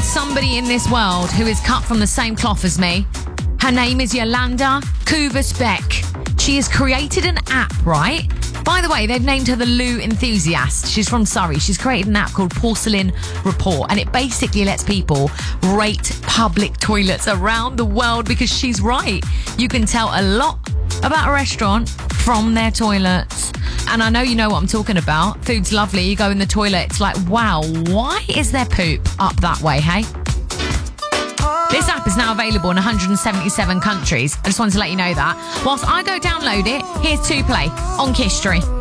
somebody in this world who is cut from the same cloth as me. Her name is Yolanda Kuvas-Beck. She has created an app, right? By the way, they've named her the loo enthusiast. She's from Surrey. She's created an app called Porcelain Report, and it basically lets people rate public toilets around the world because she's right. You can tell a lot about a restaurant from their toilets. And I know you know what I'm talking about. Food's lovely. You go in the toilet, it's like, wow, why is there poop up that way, hey? This app is now available in 177 countries. I just wanted to let you know that. Whilst I go download it, here's 2Play on Kiss Street.